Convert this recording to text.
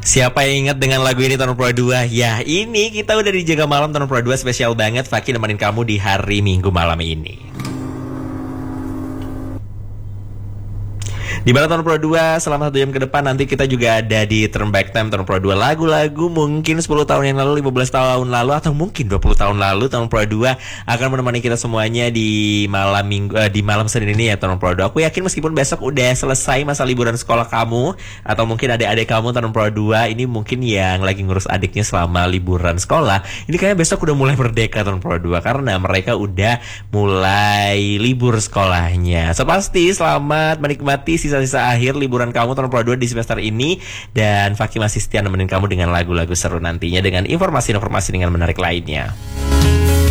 Siapa yang ingat dengan lagu ini tahun Pro 2? Ya ini kita udah di Jaga Malam tahun Pro 2 spesial banget. Fakih nemenin kamu di hari Minggu malam ini. Di Tahun Pro 2 selama 1 jam ke depan nanti kita juga ada di Turn Back Time Tahun Pro 2. Lagu-lagu mungkin 10 tahun yang lalu, 15 tahun lalu, atau mungkin 20 tahun lalu. Tahun Pro 2 akan menemani kita semuanya di malam minggu, di malam Senin ini ya Tahun Pro 2. Aku yakin meskipun besok udah selesai masa liburan sekolah kamu, atau mungkin adik-adik kamu Tahun Pro 2 ini mungkin yang lagi ngurus adiknya selama liburan sekolah, ini kayaknya besok udah mulai merdeka Tahun Pro 2 karena mereka udah mulai libur sekolahnya. So pasti selamat menikmati sisa-sisa akhir liburan kamu Tahun Pro 2 di semester ini. Dan Fakih masih setia nemenin kamu dengan lagu-lagu seru nantinya, dengan informasi-informasi dengan menarik lainnya.